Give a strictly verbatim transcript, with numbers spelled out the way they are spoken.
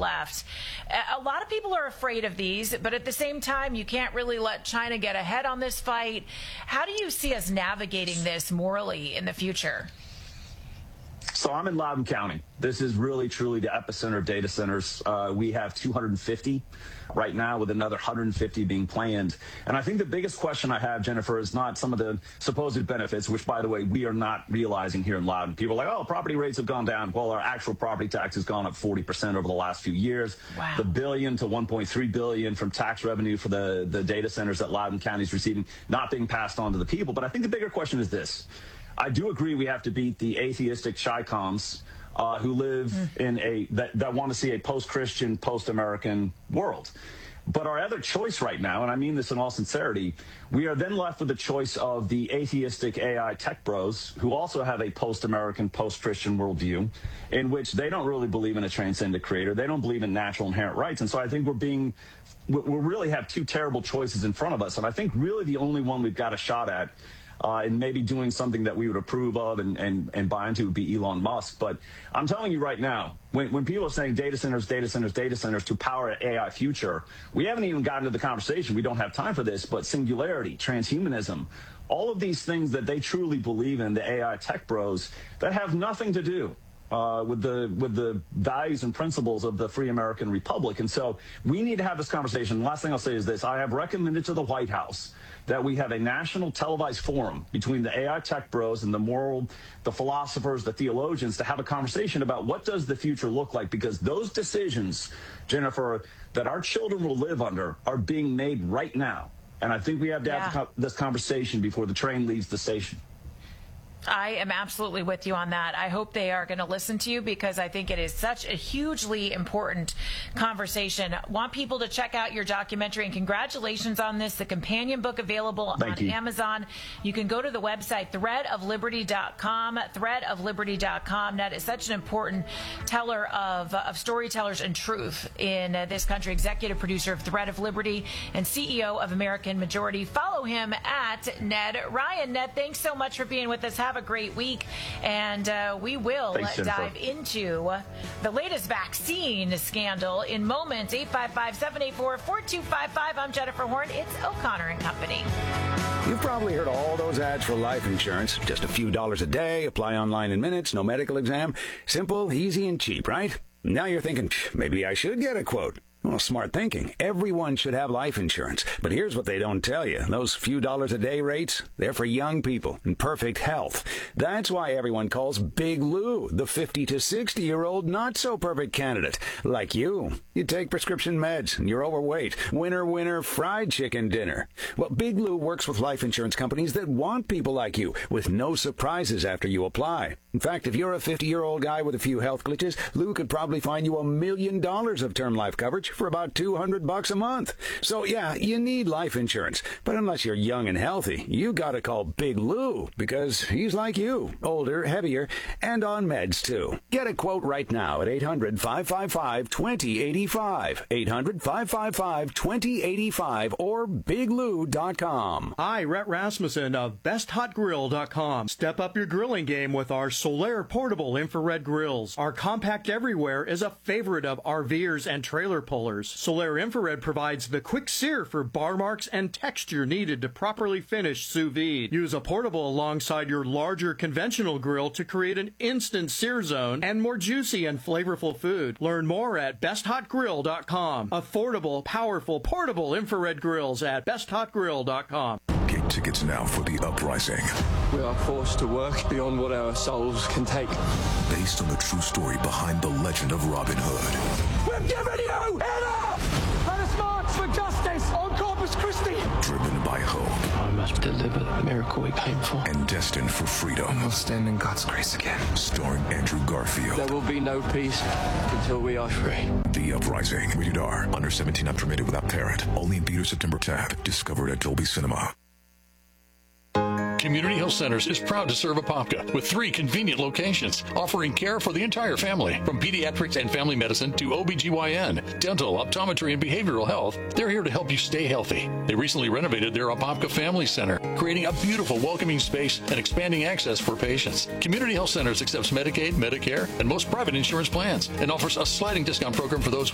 left. A lot of people are afraid of these, but at the same time, you can't really let China get ahead on this fight. How do you see us navigating this morally in the future? So I'm in Loudoun County. This is really, truly the epicenter of data centers. Uh, we have two hundred fifty right now, with another one hundred fifty being planned. And I think the biggest question I have, Jennifer, is not some of the supposed benefits, which, by the way, we are not realizing here in Loudoun. People are like, oh, property rates have gone down. Well, our actual property tax has gone up forty percent over the last few years. Wow. The billion to one point three billion from tax revenue for the, the data centers that Loudoun County is receiving, not being passed on to the people. But I think the bigger question is this. I do agree we have to beat the atheistic Chi-Coms uh, who live mm. in a that, that want to see a post-Christian, post-American world. But our other choice right now, and I mean this in all sincerity, we are then left with the choice of the atheistic A I tech bros who also have a post-American, post-Christian worldview in which they don't really believe in a transcendent creator. They don't believe in natural inherent rights. And so I think we're being, we really have two terrible choices in front of us. And I think really the only one we've got a shot at Uh, and maybe doing something that we would approve of and, and, and buy into would be Elon Musk. But I'm telling you right now, when, when people are saying data centers, data centers, data centers to power an A I future, we haven't even gotten to the conversation. We don't have time for this, but singularity, transhumanism, all of these things that they truly believe in, the A I tech bros, that have nothing to do Uh, with the with the values and principles of the free American Republic. And so we need to have this conversation. The last thing I'll say is this. I have recommended to the White House that we have a national televised forum between the A I tech bros and the moral, the philosophers, the theologians, to have a conversation about what does the future look like, because those decisions, Jennifer, that our children will live under are being made right now. And I think we have to yeah. have this conversation before the train leaves the station. I am absolutely with you on that. I hope they are going to listen to you, because I think it is such a hugely important conversation. Want people to check out your documentary, and congratulations on this. The companion book available Thank on you. Amazon. You can go to the website thread of liberty dot com, thread of liberty dot com. That is such an important teller of, of storytellers and truth in uh, this country. Executive producer of Thread of Liberty and C E O of American Majority. Follow him at Ned Ryan. Ned, thanks so much for being with us. Have a great week, and uh, we will Thanks, dive into the latest vaccine scandal in moments. eight five five, seven eight four, four two five five. I'm Jennifer Horn. It's O'Connor and Company. You've probably heard all those ads for life insurance. Just a few dollars a day, apply online in minutes, no medical exam. Simple, easy, and cheap, right? Now you're thinking, maybe I should get a quote. Well, smart thinking. Everyone should have life insurance. But here's what they don't tell you. Those few dollars a day rates, they're for young people in perfect health. That's why everyone calls Big Lou the fifty to sixty-year-old not-so-perfect candidate. Like you. You take prescription meds and you're overweight. Winner, winner, fried chicken dinner. Well, Big Lou works with life insurance companies that want people like you, with no surprises after you apply. In fact, if you're a fifty-year-old guy with a few health glitches, Lou could probably find you a million dollars of term life coverage for about two hundred bucks a month. So yeah, you need life insurance. But unless you're young and healthy, you gotta call Big Lou, because he's like you, older, heavier, and on meds too. Get a quote right now at eight hundred, five five five, two zero eight five. eight hundred, five five five, two zero eight five or big lou dot com. Hi, Rhett Rasmussen of best hot grill dot com. Step up your grilling game with our Solaire portable infrared grills. Our compact everywhere is a favorite of RVers and trailer pullers. Solaire infrared provides the quick sear for bar marks and texture needed to properly finish sous vide. Use a portable alongside your larger conventional grill to create an instant sear zone and more juicy and flavorful food. Learn more at best hot grill dot com. Affordable, powerful, portable infrared grills at best hot grill dot com. Get tickets now for The Uprising. We are forced to work beyond what our souls can take. Based on the true story behind the legend of Robin Hood. We've given you enough! Let us march for justice on Corpus Christi! Driven by hope. I must deliver the miracle we came for. And destined for freedom. We'll stand in God's grace again. Starring Andrew Garfield. There will be no peace until we are free. The Uprising. Rated R. Under seventeen, not permitted without parent. Only in theaters September tenth. Discovered at Dolby Cinema. Community Health Centers is proud to serve Apopka with three convenient locations, offering care for the entire family. From pediatrics and family medicine to O B G Y N, dental, optometry, and behavioral health, they're here to help you stay healthy. They recently renovated their Apopka Family Center, creating a beautiful, welcoming space and expanding access for patients. Community Health Centers accepts Medicaid, Medicare, and most private insurance plans, and offers a sliding discount program for those with